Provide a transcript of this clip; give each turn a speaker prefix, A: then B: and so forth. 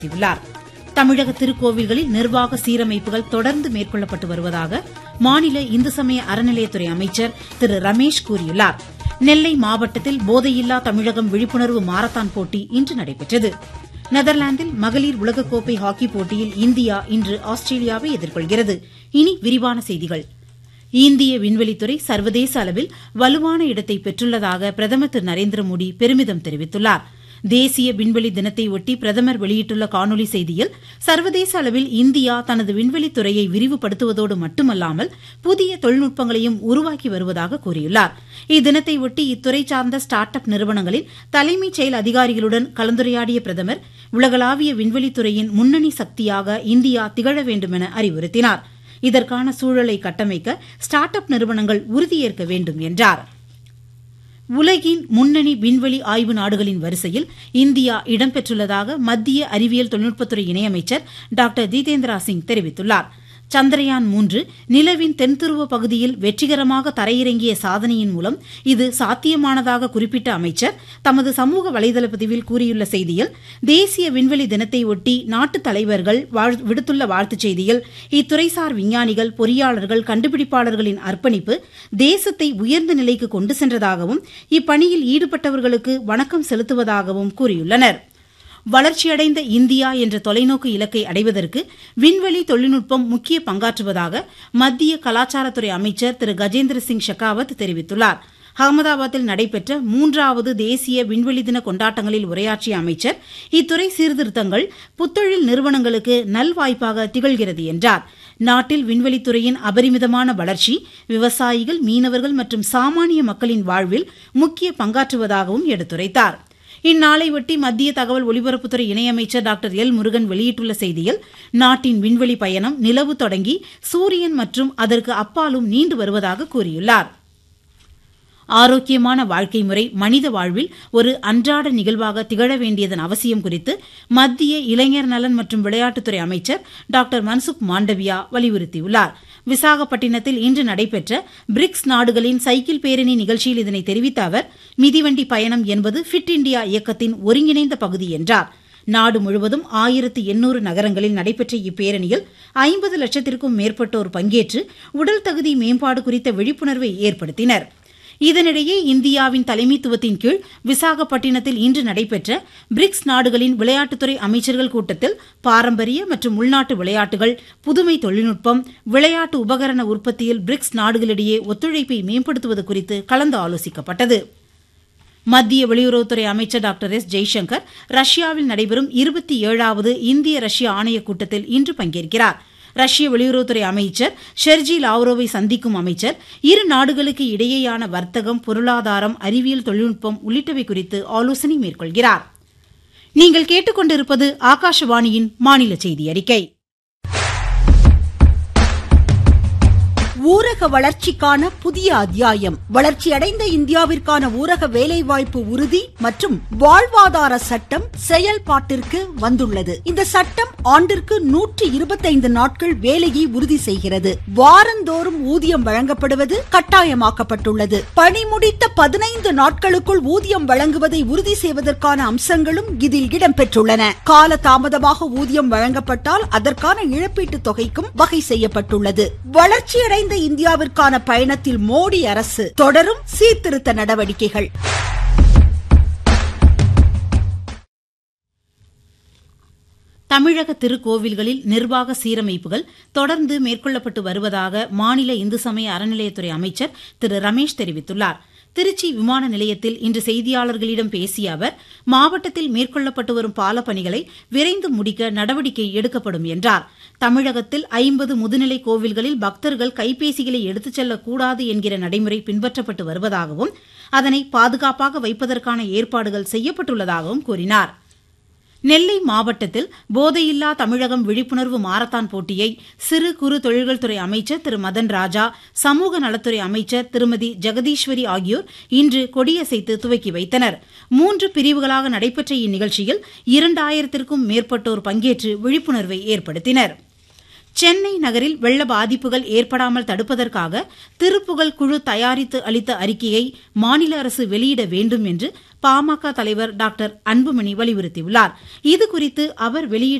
A: தெரிவித்துள்ளார். தமிழக திருக்கோவில்களில் நிர்வாக சீரமைப்புகள் தொடர்ந்து மேற்கொள்ளப்பட்டு வருவதாக மாநில இந்து சமய அறநிலையத்துறை அமைச்சர் திரு ரமேஷ் கூறியுள்ளார். நெல்லை மாவட்டத்தில் போதையில்லா தமிழகம் விழிப்புணர்வு மாரத்தான் போட்டி இன்று நடைபெற்றது. நெதர்லாந்தில் மகளிர் உலகக்கோப்பை ஹாக்கி போட்டியில் இந்தியா இன்று ஆஸ்திரேலியாவை எதிர்கொள்கிறது. இனி விரிவான செய்திகள். இந்திய விண்வெளித்துறை சர்வதேச அளவில் வலுவான இடத்தை பெற்றுள்ளதாக பிரதமர் திரு நரேந்திர மோடி பெருமிதம் தெரிவித்துள்ளார். தேசிய விண்வெளி தினத்தை ஒட்டி பிரதமர் வெளியிட்டுள்ள காணொலி செய்தியில் சர்வதேச அளவில் இந்தியா தனது விண்வெளித்துறையை விரிவுபடுத்துவதோடு மட்டுமல்லாமல் புதிய தொழில்நுட்பங்களையும் உருவாக்கி வருவதாக கூறியுள்ளார். இத்தினத்தை ஒட்டி இத்துறை சார்ந்த ஸ்டார்ட் அப் நிறுவனங்களின் தலைமைச் செயல் அதிகாரிகளுடன் கலந்துரையாடிய பிரதமர் உலகளாவிய விண்வெளித்துறையின் முன்னணி சக்தியாக இந்தியா திகழ வேண்டுமென அறிவுறுத்தினார். இதற்கான சூழலை கட்டமைக்க ஸ்டார்ட் அப் நிறுவனங்கள் உறுதியேற்க வேண்டும் என்றார். உலகின் முன்னணி விண்வெளி ஆய்வு நாடுகளின் வரிசையில் இந்தியா இடம்பெற்றுள்ளதாக மத்திய அறிவியல் தொழில்நுட்பத்துறை இணையமைச்சர் டாக்டர் ஜிதேந்திரா சிங் தெரிவித்துள்ளார். சந்திரயான் 3 நிலவின் தென்துருவ பகுதியில் வெற்றிகரமாக தரையிறங்கிய சாதனையின் மூலம் இது சாத்தியமானதாக குறிப்பிட்ட அமைச்சர் தமது சமூக வலைதள பதிவில் கூறியுள்ள செய்தியில் தேசிய விண்வெளி தினத்தை ஒட்டி நாட்டுத் தலைவர்கள் விடுத்துள்ள வாழ்த்துச் செய்தியில் இத்துறைசார் விஞ்ஞானிகள், பொறியாளர்கள், கண்டுபிடிப்பாளர்களின் அர்ப்பணிப்பு தேசத்தை உயர்ந்த நிலைக்கு கொண்டு சென்றதாகவும் இப்பணியில் ஈடுபட்டவர்களுக்கு வணக்கம் செலுத்துவதாகவும் கூறியுள்ளனா். வளர்ச்சியடைந்த இந்தியா என்ற தொலைநோக்கு இலக்கை அடைவதற்கு விண்வெளி தொழில்நுட்பம் முக்கிய பங்காற்றுவதாக மத்திய கலாச்சாரத்துறை அமைச்சர் திரு கஜேந்திர சிங் ஷெகாவத் தெரிவித்துள்ளார். அகமதாபாத்தில் நடைபெற்ற 3வது தேசிய விண்வெளி தின கொண்டாட்டங்களில் உரையாற்றிய அமைச்சர் இத்துறை சீர்திருத்தங்கள் புத்தொழில் நிறுவனங்களுக்கு நல்வாய்ப்பாக திகழ்கிறது என்றார். நாட்டில் விண்வெளித்துறையின் அபரிமிதமான வளர்ச்சி விவசாயிகள், மீனவர்கள் மற்றும் சாமானிய மக்களின் வாழ்வில் முக்கிய பங்காற்றுவதாகவும் எடுத்துரைத்தார். இந்நாளையொட்டி மத்திய தகவல் ஒலிபரப்புத்துறை இணையமைச்சர் டாக்டர் எல் முருகன் வெளியிட்டுள்ள செய்தியில் நாட்டின் விண்வெளி பயணம் நிலவு தொடங்கி சூரியன் மற்றும் அதற்கு அப்பாலும் நீண்டு வருவதாக கூறியுள்ளார். ஆரோக்கியமான வாழ்க்கை முறை மனித வாழ்வில் ஒரு அன்றாட நிகழ்வாக திகழ வேண்டியதன் அவசியம் குறித்து மத்திய இளைஞர் நலன் மற்றும் விளையாட்டுத்துறை அமைச்சர் டாக்டர் மன்சுக் மாண்டவியா வலியுறுத்தியுள்ளார். விசாகப்பட்டினத்தில் இன்று நடைபெற்ற பிரிக்ஸ் நாடுகளின் சைக்கிள் பேரணி நிகழ்ச்சியில் இதனை தெரிவித்த அவர் மிதிவண்டி பயணம் என்பது ஃபிட் இண்டியா இயக்கத்தின் ஒருங்கிணைந்த பகுதி என்றார். நாடு முழுவதும் 1800 நகரங்களில் நடைபெற்ற இப்பேரணியில் 50 லட்சத்திற்கும் மேற்பட்டோர் பங்கேற்று உடல் தகுதி மேம்பாடு குறித்த விழிப்புணர்வை ஏற்படுத்தினர். இதனிடையே இந்தியாவின் தலைமைத்துவத்தின் கீழ் விசாகப்பட்டினத்தில் இன்று நடைபெற்ற பிரிக்ஸ் நாடுகளின் விளையாட்டுத்துறை அமைச்சர்கள் கூட்டத்தில் பாரம்பரிய மற்றும் உள்நாட்டு விளையாட்டுகள், புதுமை தொழில்நுட்பம், விளையாட்டு உபகரண உற்பத்தியில் பிரிக்ஸ் நாடுகளிடையே ஒத்துழைப்பை மேம்படுத்துவது குறித்து கலந்து ஆலோசிக்கப்பட்டது. மத்திய வெளியுறவுத்துறை அமைச்சர் டாக்டர் எஸ் ஜெய்சங்கர் ரஷ்யாவில் நடைபெறும் 27வது இந்திய ரஷ்ய ஆணையக் கூட்டத்தில் இன்று பங்கேற்கிறார். ரஷ்ய வெளியுறவுத்துறை அமைச்சர் ஷெர்ஜி லாவ்ரோவை சந்திக்கும் அமைச்சர் இரு நாடுகளுக்கு இடையேயான வர்த்தகம், பொருளாதாரம், அறிவியல் தொழில்நுட்பம் உள்ளிட்டவை குறித்து ஆலோசனை மேற்கொள்கிறார். நீங்கள் கேட்டுக்கொண்டிருப்பது ஆகாஷவாணியின் மாநில செய்தி அறிக்கை.
B: ஊரக வளர்ச்சிக்கான புதிய அத்தியாயம். வளர்ச்சியடைந்த இந்தியாவிற்கான ஊரக வேலைவாய்ப்பு உறுதி மற்றும் வாழ்வாதார சட்டம் செயல்பாட்டிற்கு வந்துள்ளது. இந்த சட்டம் ஆண்டிற்கு 125 நாட்கள் வேலையை உறுதி செய்கிறது. வாரந்தோறும் ஊதியம் வழங்கப்படுவது கட்டாயமாக்கப்பட்டுள்ளது. பணி முடித்த 15 நாட்களுக்குள் ஊதியம் வழங்குவதை உறுதி செய்வதற்கான அம்சங்களும் இதில் இடம்பெற்றுள்ளன. கால தாமதமாக ஊதியம் வழங்கப்பட்டால் அதற்கான இழப்பீட்டுத் தொகைக்கும் வகை செய்யப்பட்டுள்ளது. வளர்ச்சியடைந்த இந்தியாவிற்கான பயணத்தில் மோடி அரசு தொடரும் சீர்திருத்த நடவடிக்கைகள்.
A: தமிழக திருக்கோவில்களில் நிர்வாக சீரமைப்புகள் தொடர்ந்து மேற்கொள்ளப்பட்டு வருவதாக மாநில இந்து சமய அறநிலையத்துறை அமைச்சர் திரு ரமேஷ் தெரிவித்துள்ளார். திருச்சி விமான நிலையத்தில் இன்று செய்தியாளர்களிடம் பேசிய அவர் மாவட்டத்தில் மேற்கொள்ளப்பட்டு வரும் பாலப்பணிகளை விரைந்து முடிக்க நடவடிக்கை எடுக்கப்படும் என்றார். தமிழகத்தில் 50 முதுநிலை கோவில்களில் பக்தர்கள் கைபேசிகளை எடுத்துச் செல்லக்கூடாது என்கிற நடைமுறை பின்பற்றப்பட்டு வருவதாகவும் அதனை பாதுகாப்பாக வைப்பதற்கான ஏற்பாடுகள் செய்யப்பட்டுள்ளதாகவும் கூறினார். நெல்லை மாவட்டத்தில் போதையில்லா தமிழகம் விழிப்புணர்வு மாரத்தான் போட்டியை சிறு குறு தொழில்கள் துறை அமைச்சர் திரு மதன் ராஜா, சமூக நலத்துறை அமைச்சர் திருமதி ஜெகதீஸ்வரி ஆகியோர் இன்று கொடியசைத்து துவக்கி வைத்தனர். 3 பிரிவுகளாக நடைபெற்ற இந்நிகழ்ச்சியில் 2000த்திற்கும் மேற்பட்டோர் பங்கேற்று விழிப்புணர்வை ஏற்படுத்தினர். சென்னை நகரில் வெள்ள பாதிப்புகள் ஏற்படாமல் தடுப்பதற்காக திருப்புகழ் குழு தயாரித்து அளித்த அறிக்கையை மாநில அரசு வெளியிட வேண்டும் என்று பாமக தலைவர் டாக்டர் அன்புமணி வலியுறுத்தியுள்ளார். இதுகுறித்து அவர் வெளியிட்ட